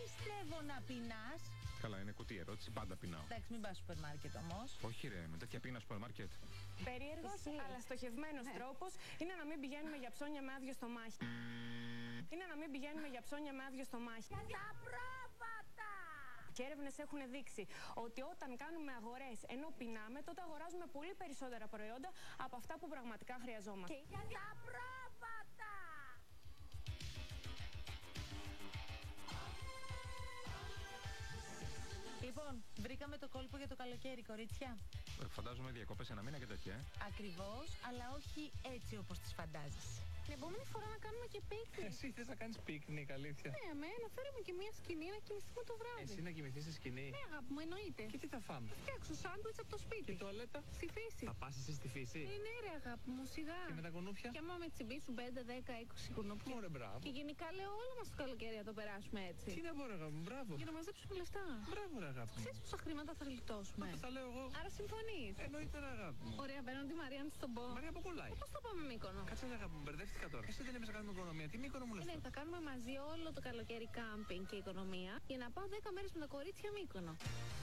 πιστεύω να πεινάς. Καλά, είναι κουτί ερώτηση, πάντα πεινάω. Εντάξει, μην πας στο σούπερ μάρκετ όμως. Όχι ρε, με τέτοια πείνα σούπερ μάρκετ. Περίεργος αλλά στοχευμένος τρόπος είναι να μην πηγαίνουμε για ψώνια με άδειο στομάχι. Είναι να μην πηγαίνουμε για ψώνια με άδειο στομάχι. Τα πρόβατα! Και έρευνες έχουν δείξει ότι όταν κάνουμε αγορές ενώ πεινάμε, τότε αγοράζουμε πολύ περισσότερα προϊόντα από αυτά που πραγματικά χρειαζόμαστε. Τα πρόβατα! Λοιπόν, βρήκαμε το κόλπο για το καλοκαίρι, κορίτσια. Φαντάζομαι διακοπές ένα μήνα και τέτοια, Ακριβώς, αλλά όχι έτσι όπως τις φαντάζεσαι. Την επόμενη φορά να κάνουμε και πίκνικ. Εσύ θες να κάνεις πίκνικ, αλήθεια? Ναι, να φέρουμε και μια σκηνή να κοιμηθούμε το βράδυ. Εσύ να κοιμηθείς στη σκηνή? Ναι, αγάπη μου, εννοείται. Και τι θα φάμε? Φτιάξω σάντουιτς από το σπίτι. Και τουαλέτα? Στη φύση. Θα πας εσύ στη φύση? Ναι, ρε αγάπη μου, σιγά. Και με τα κουνούπια? Και άμα με τσιμπήσουν 5, 10, 20 κουνούπια. Ωραία, μπράβο. Και γενικά λέω όλο μας το καλοκαίρι να το περάσουμε έτσι. Τι να πω, ρε αγάπη μου, μπράβο. Για να μαζέψουμε λεφτά. Μπράβο, ρε αγάπη μου. Ξέρεις πόσα χρήματα θα γλιτώσουμε? Θα λέω εγώ. Άρα συμφωνείς? Εννοείται, ρε αγάπη μου. Ωραία, παίρνω τη Μαρία να της τον πω. Μαρία, από κολλάει. Πώς θα πάμε Μύκονο? Κάτσε, ρε αγάπη μου, μπερδεύτηκα τώρα. Εσύ δεν έπαιζε να κάνουμε οικονομία. Τι Μύκονο μου λες? Ναι, θα κάνουμε μαζί όλο το καλοκαίρι κάμπινγκ και οικονομία για να πάω 10 μέρες με τα κορίτσια Μύκονο.